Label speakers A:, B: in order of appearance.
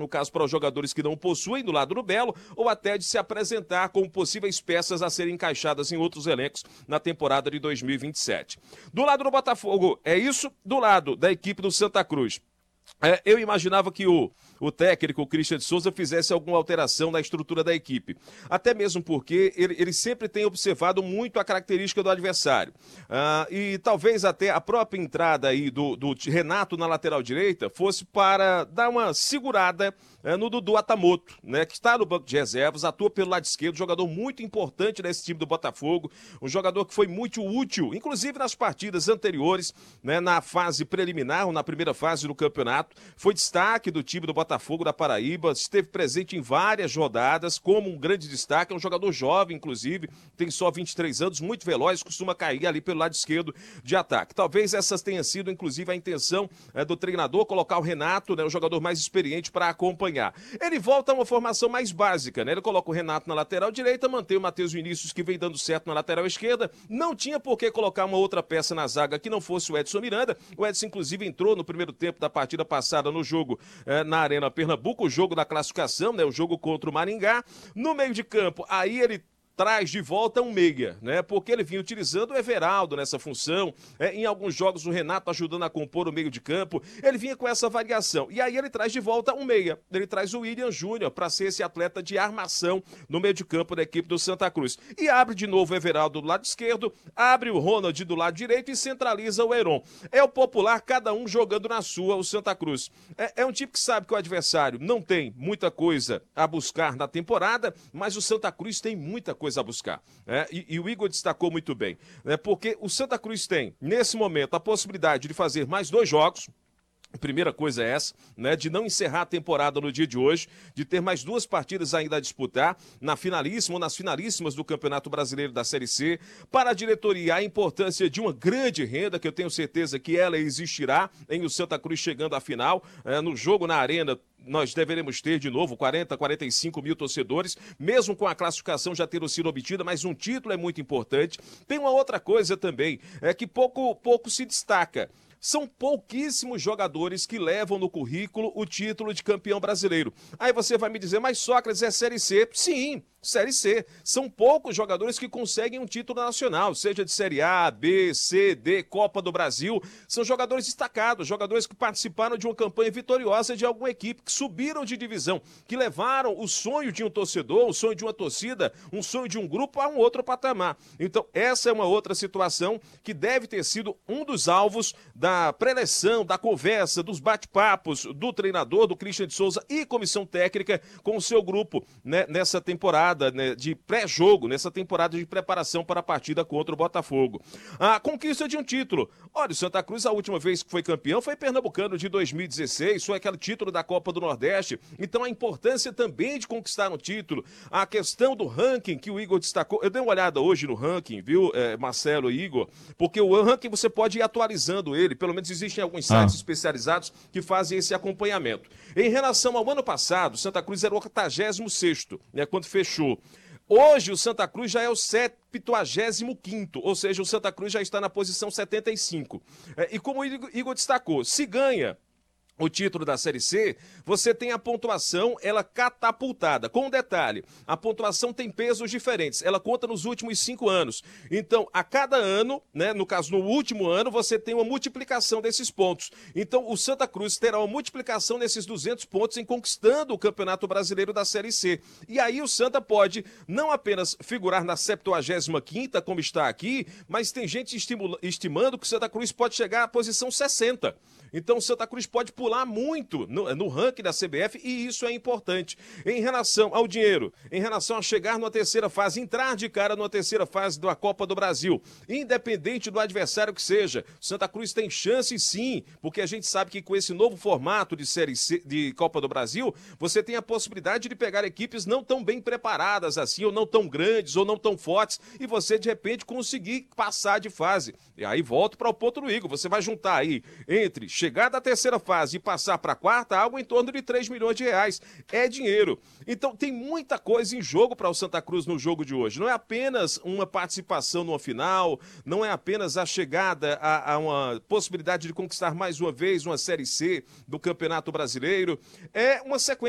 A: no caso para os jogadores que não possuem do lado do Belo, ou até de se apresentar como possíveis peças a serem encaixadas em outros elencos na temporada de 2027. Do lado do Botafogo, é isso. Do lado da equipe do Santa Cruz, eu imaginava que o técnico, o Christian de Souza, fizesse alguma alteração na estrutura da equipe. Até mesmo porque ele sempre tem observado muito a característica do adversário. E talvez até a própria entrada aí do Renato na lateral direita fosse para dar uma segurada no Dudu Atamoto, né, que está no banco de reservas, atua pelo lado esquerdo, jogador muito importante nesse time do Botafogo, um jogador que foi muito útil, inclusive nas partidas anteriores, né, na fase preliminar, ou na primeira fase do campeonato, foi destaque do time do Botafogo da Paraíba, esteve presente em várias rodadas, como um grande destaque, é um jogador jovem, inclusive, tem só 23 anos, muito veloz, costuma cair ali pelo lado esquerdo de ataque. Talvez essas tenha sido, inclusive, a intenção do treinador, colocar o Renato, né, o jogador mais experiente, para acompanhar. Ele volta a uma formação mais básica, né? Ele coloca o Renato na lateral direita, mantém o Matheus Vinícius, que vem dando certo na lateral esquerda. Não tinha por que colocar uma outra peça na zaga que não fosse o Edson Miranda. O Edson, inclusive, entrou no primeiro tempo da partida passada no jogo na Arena Pernambuco, o jogo da classificação, né? O jogo contra o Maringá. No meio de campo, aí ele traz de volta um meia, né? Porque ele vinha utilizando o Everaldo nessa função, em alguns jogos o Renato ajudando a compor o meio de campo, ele vinha com essa variação, e aí ele traz de volta um meia, ele traz o William Júnior para ser esse atleta de armação no meio de campo da equipe do Santa Cruz, e abre de novo o Everaldo do lado esquerdo, abre o Ronald do lado direito e centraliza o Heron. É o popular, cada um jogando na sua, o Santa Cruz. É um time que sabe que o adversário não tem muita coisa a buscar na temporada, mas o Santa Cruz tem muita coisa a buscar, né? E o Igor destacou muito bem, né? Porque o Santa Cruz tem, nesse momento, a possibilidade de fazer mais 2 jogos. A primeira coisa é essa, né, de não encerrar a temporada no dia de hoje, de ter mais 2 partidas ainda a disputar, na finalíssima ou nas finalíssimas do Campeonato Brasileiro da Série C. Para a diretoria, a importância de uma grande renda, que eu tenho certeza que ela existirá em o Santa Cruz chegando à final, no jogo na Arena. Nós deveremos ter de novo 40, 45 mil torcedores, mesmo com a classificação já tendo sido obtida, mas um título é muito importante. Tem uma outra coisa também, que pouco se destaca. São pouquíssimos jogadores que levam no currículo o título de campeão brasileiro. Aí você vai me dizer, mas Sócrates é Série C. Sim, Série C. São poucos jogadores que conseguem um título nacional, seja de Série A, B, C, D, Copa do Brasil. São jogadores destacados, jogadores que participaram de uma campanha vitoriosa de alguma equipe, que subiram de divisão, que levaram o sonho de um torcedor, o sonho de uma torcida, um sonho de um grupo a um outro patamar. Então, essa é uma outra situação que deve ter sido um dos alvos da preleção, da conversa, dos bate-papos do treinador, do Christian de Souza e comissão técnica com o seu grupo, né, nessa temporada, né, de pré-jogo, nessa temporada de preparação para a partida contra o Botafogo. A conquista de um título. Olha, o Santa Cruz, a última vez que foi campeão foi Pernambucano de 2016, foi aquele título da Copa do Nordeste. Então a importância também de conquistar um título, a questão do ranking que o Igor destacou. Eu dei uma olhada hoje no ranking, viu, Marcelo e Igor, porque o ranking você pode ir atualizando ele, pelo menos existem alguns sites especializados que fazem esse acompanhamento. Em relação ao ano passado, Santa Cruz era o 86º, né, quando fechou. Hoje o Santa Cruz já é o 75º, ou seja, o Santa Cruz já está na posição 75. E como o Igor destacou, se ganha o título da Série C, você tem a pontuação, ela catapultada. Com um detalhe, a pontuação tem pesos diferentes, ela conta nos últimos 5 anos. Então, a cada ano, né, no caso, no último ano, você tem uma multiplicação desses pontos. Então, o Santa Cruz terá uma multiplicação nesses 200 pontos em conquistando o Campeonato Brasileiro da Série C. E aí o Santa pode não apenas figurar na 75ª, como está aqui, mas tem gente estimando que o Santa Cruz pode chegar à posição 60. Então, o Santa Cruz pode pular muito no ranking da CBF e isso é importante. Em relação ao dinheiro, em relação a chegar numa terceira fase, entrar de cara numa terceira fase da Copa do Brasil, independente do adversário que seja, o Santa Cruz tem chance sim, porque a gente sabe que com esse novo formato de Série C, de Copa do Brasil, você tem a possibilidade de pegar equipes não tão bem preparadas assim, ou não tão grandes, ou não tão fortes, e você de repente conseguir passar de fase. E aí volto para o ponto do Igor, você vai juntar aí entre chegar da terceira fase e passar para a quarta, algo em torno de 3 milhões de reais. É dinheiro. Então tem muita coisa em jogo para o Santa Cruz no jogo de hoje. Não é apenas uma participação numa final, não é apenas a chegada a uma possibilidade de conquistar mais uma vez uma Série C do Campeonato Brasileiro. É uma sequência